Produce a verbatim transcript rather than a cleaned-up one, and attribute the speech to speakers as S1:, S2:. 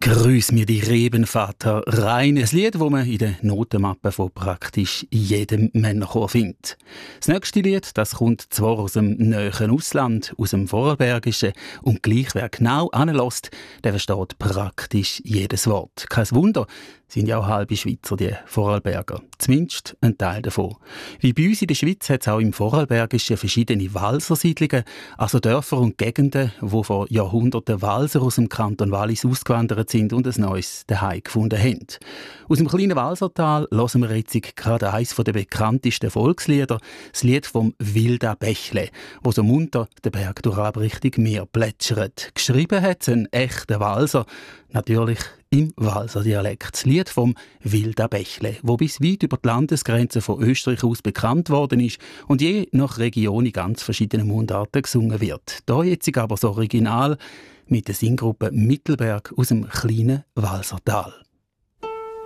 S1: «Grüß mir die Rebenvater rein», ein Lied, das man in der Notenmappe von praktisch jedem Männerchor findet. Das nächste Lied, das kommt zwar aus dem näheren Ausland, aus dem Vorarlbergischen, und gleich wer genau anlässt, der versteht praktisch jedes Wort. Kein Wunder, sind ja auch halbe Schweizer, die Vorarlberger. Zumindest ein Teil davon. Wie bei uns in der Schweiz hat es auch im Vorarlbergischen verschiedene Walsersiedlungen, also Dörfer und Gegenden, wo vor Jahrhunderten Walser aus dem Kanton Wallis ausgewandert sind und ein neues Zuhause gefunden haben. Aus dem kleinen Walsertal hören wir jetzt gerade eines der bekanntesten Volkslieder, das Lied vom Wilda Bächle, wo so munter den Berg durch Richtung Meer plätschert. Geschrieben hat es ein echter Walser, natürlich im Walser Dialekt. Das Lied vom Wilda Bächle, wo bis weit über die Landesgrenzen von Österreich aus bekannt worden ist und je nach Region in ganz verschiedenen Mundarten gesungen wird. Hier jetzt aber das Original mit der Singgruppe Mittelberg aus dem kleinen Walsertal.